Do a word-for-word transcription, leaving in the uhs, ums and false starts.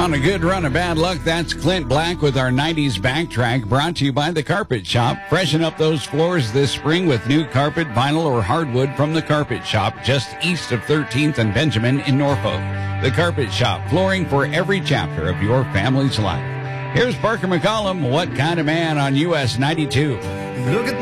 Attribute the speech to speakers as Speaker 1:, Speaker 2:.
Speaker 1: On a good run of bad luck, that's Clint Black with our nineties backtrack, brought to you by The Carpet Shop. Freshen up those floors this spring with new carpet, vinyl, or hardwood from The Carpet Shop, just east of thirteenth and Benjamin in Norfolk. The Carpet Shop, flooring for every chapter of your family's life. Here's Parker McCollum, What Kind of Man, on U S ninety-two.
Speaker 2: Look at